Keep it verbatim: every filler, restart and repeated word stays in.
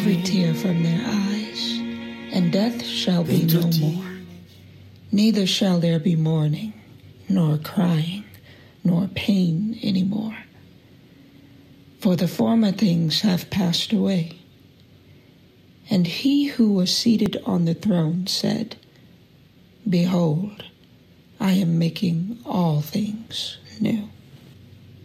every tear from their eyes, and death shall be no more. Neither shall there be mourning, nor crying, nor pain any more. For the former things have passed away. And he who was seated on the throne said, Behold, I am making all things new.